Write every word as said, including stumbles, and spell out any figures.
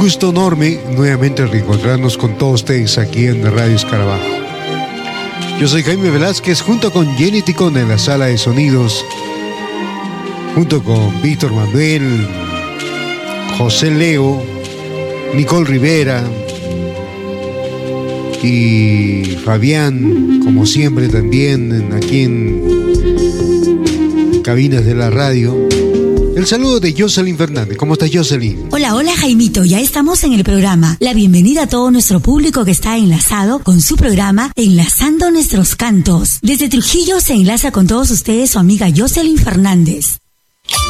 gusto enorme nuevamente reencontrarnos con todos ustedes aquí en Radio Escarabajo. Yo soy Jaime Velázquez, junto con Jenny Ticón en la sala de sonidos, junto con Víctor Manuel, José Leo, Nicole Rivera y Fabián, como siempre también aquí en cabinas de la radio. El saludo de Jocelyn Fernández. ¿Cómo estás, Jocelyn? Hola, hola, Jaimito. Ya estamos en el programa. La bienvenida a todo nuestro público que está enlazado con su programa Enlazando Nuestros Cantos. Desde Trujillo se enlaza con todos ustedes su amiga Jocelyn Fernández.